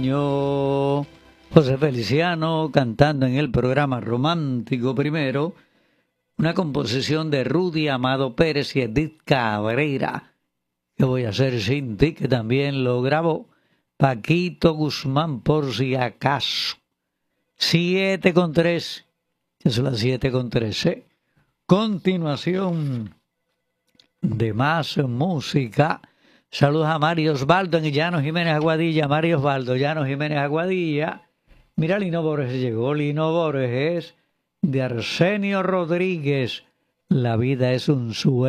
José Feliciano cantando en el programa Romántico Primero, una composición de Rudy Amado Pérez y Edith Cabrera. ¿Qué voy a hacer sin ti? Que también lo grabó Paquito Guzmán, por si acaso. 7:03, que son las 7:13. Continuación de más música. Saludos a Mario Osvaldo en Llano Jiménez Aguadilla. Mario Osvaldo, Llano Jiménez Aguadilla. Mira, Lino Borges llegó. Lino Borges de Arsenio Rodríguez. La vida es un sueño.